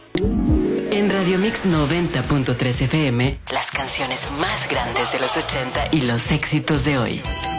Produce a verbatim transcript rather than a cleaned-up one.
En Radio Mix noventa punto tres F M, las canciones más grandes de los ochenta y los éxitos de hoy.